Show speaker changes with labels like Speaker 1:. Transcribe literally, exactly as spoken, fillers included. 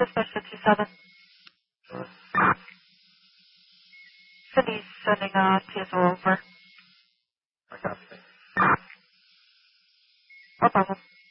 Speaker 1: Dispatch fifty-seven.
Speaker 2: Sure.
Speaker 1: Cindy's sending a T S O over.
Speaker 2: I copy.
Speaker 1: No problem.